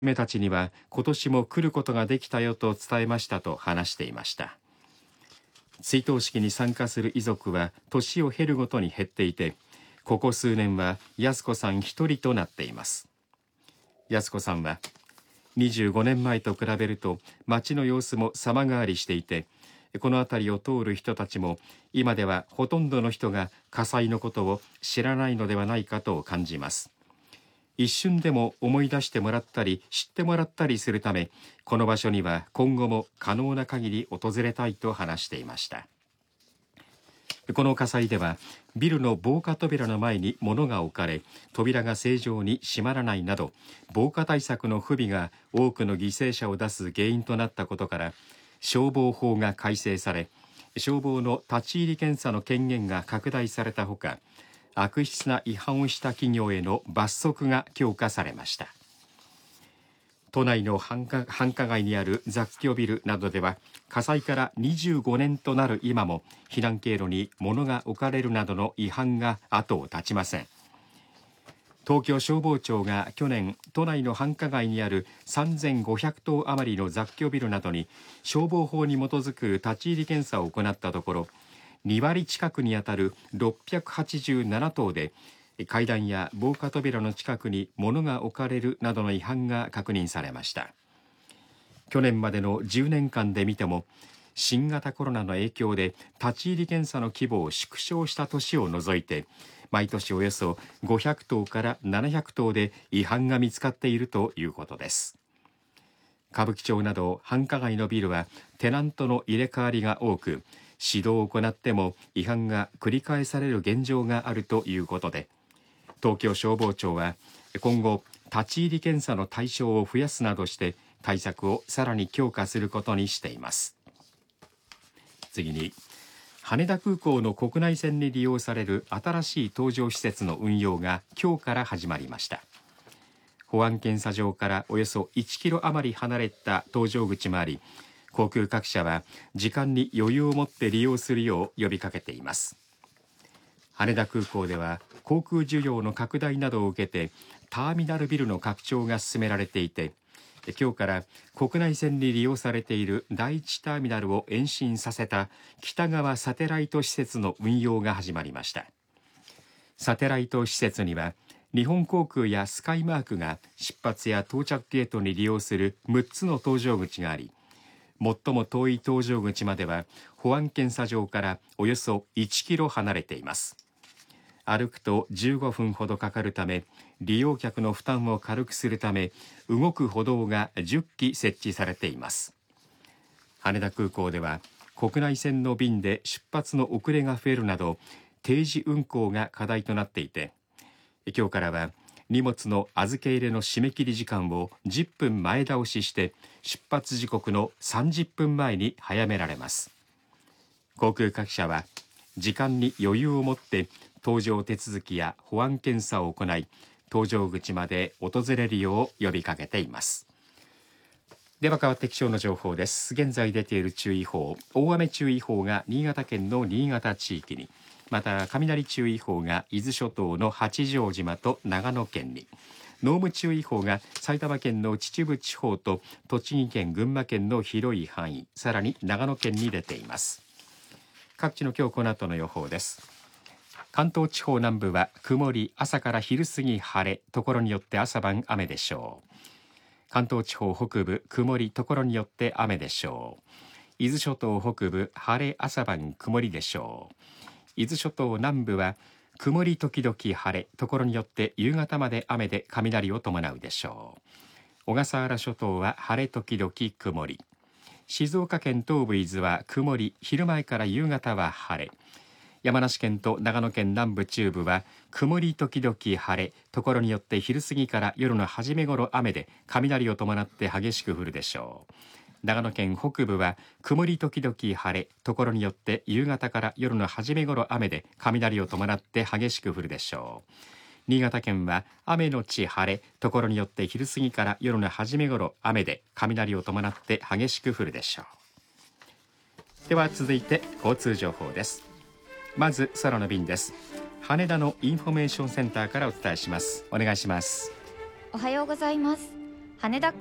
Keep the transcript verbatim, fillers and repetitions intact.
娘たちには今年も来ることができたよと伝えましたと話していました。追悼式に参加する遺族は年を経るごとに減っていて、ここ数年は安子さん一人となっています。安子さんはにじゅうごねんまえと比べると街の様子も様変わりしていて、この辺りを通る人たちも今ではほとんどの人が火災のことを知らないのではないかと感じます。一瞬でも思い出してもらったり知ってもらったりするため、この場所には今後も可能な限り訪れたいと話していました。この火災ではビルの防火扉の前に物が置かれ、扉が正常に閉まらないなど防火対策の不備が多くの犠牲者を出す原因となったことから、消防法が改正され、消防の立ち入り検査の権限が拡大されたほか、悪質な違反をした企業への罰則が強化されました。都内の繁華、繁華街にある雑居ビルなどでは火災からにじゅうごねんとなる今も避難経路に物が置かれるなどの違反が後を絶ちません。東京消防庁が去年、都内の繁華街にあるさんぜんごひゃくとう余りの雑居ビルなどに消防法に基づく立ち入り検査を行ったところ、にわり近くにあたるろっぴゃくはちじゅうななとうで階段や防火扉の近くに物が置かれるなどの違反が確認されました。去年までのじゅうねんかんで見ても、新型コロナの影響で立ち入り検査の規模を縮小した年を除いて、毎年およそごひゃくとうからななひゃくとうで違反が見つかっているということです。歌舞伎町など繁華街のビルはテナントの入れ替わりが多く、指導を行っても違反が繰り返される現状があるということで、東京消防庁は今後立ち入り検査の対象を増やすなどして対策をさらに強化することにしています。次に、羽田空港の国内線に利用される新しい搭乗施設の運用が今日から始まりました。保安検査場からおよそいちキロ余り離れた搭乗口もあり、航空各社は時間に余裕を持って利用するよう呼びかけています。羽田空港では航空需要の拡大などを受けてターミナルビルの拡張が進められていて、今日から国内線に利用されている第一ターミナルを延伸させた北側サテライト施設の運用が始まりました。サテライト施設には日本航空やスカイマークが出発や到着ゲートに利用するむっつの搭乗口があり、最も遠い搭乗口までは保安検査場からおよそいちキロ離れています。歩くとじゅうごふんほどかかるため、利用客の負担を軽くするため動く歩道がじゅっき設置されています。羽田空港では国内線の便で出発の遅れが増えるなど定時運航が課題となっていて、今日からは荷物の預け入れの締め切り時間をじゅっぷんまえ倒しして出発時刻のさんじゅっぷんまえに早められます。航空各社は時間に余裕を持って搭乗手続きや保安検査を行い、搭乗口まで訪れるよう呼びかけています。では変わって気象の情報です。現在出ている注意報、大雨注意報が新潟県の新潟地域に、また雷注意報が伊豆諸島の八丈島と長野県に、濃霧注意報が埼玉県の秩父地方と栃木県群馬県の広い範囲、さらに長野県に出ています。各地の今日この後の予報です。関東地方南部は曇り、朝から昼過ぎ晴れ、ところによって朝晩雨でしょう。関東地方北部曇り、ところによって雨でしょう。伊豆諸島北部晴れ、朝晩曇りでしょう。伊豆諸島南部は曇り時々晴れ、ところによって夕方まで雨で雷を伴うでしょう。小笠原諸島は晴れ時々曇り。静岡県東部伊豆は曇り、昼前から夕方は晴れ。山梨県と長野県南部中部は曇り時々晴れ、ところによって昼過ぎから夜の初め頃雨で雷を伴って激しく降るでしょう。長野県北部は曇り時々晴れ、ところによって夕方から夜の初め頃雨で雷を伴って激しく降るでしょう。新潟県は雨のち晴れ、ところによって昼過ぎから夜の初め頃雨で雷を伴って激しく降るでしょう。では続いて交通情報です。まず空の便です。羽田のインフォメーションセンターからお伝えします。お願いします。 おはようございます。 羽田